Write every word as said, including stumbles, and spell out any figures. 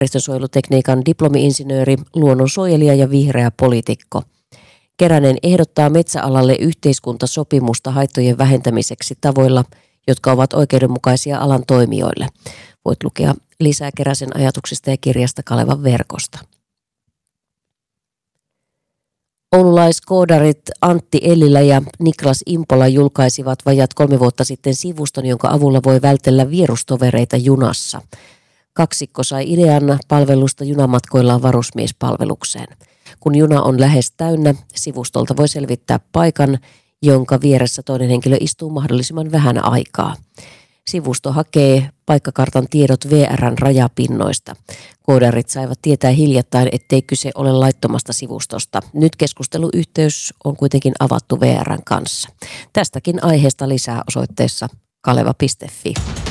ympäristönsuojelutekniikan diplomi-insinööri, luonnonsuojelija ja vihreä poliitikko. Keränen ehdottaa metsäalalle yhteiskuntasopimusta haittojen vähentämiseksi tavoilla, jotka ovat oikeudenmukaisia alan toimijoille. Voit lukea lisää Keräsen ajatuksista ja kirjasta Kalevan verkosta. Oululaiskoodarit Antti Ellilä ja Niklas Impola julkaisivat vajat kolme vuotta sitten sivuston, jonka avulla voi vältellä vierustovereita junassa. Kaksikko sai idean palvelusta junamatkoillaan varusmiespalvelukseen. Kun juna on lähes täynnä, sivustolta voi selvittää paikan, jonka vieressä toinen henkilö istuu mahdollisimman vähän aikaa. Sivusto hakee paikkakartan tiedot V R:n rajapinnoista. Koodarit saivat tietää hiljattain, ettei kyse ole laittomasta sivustosta. Nyt keskusteluyhteys on kuitenkin avattu V R:n kanssa. Tästäkin aiheesta lisää osoitteessa kaleva piste fi.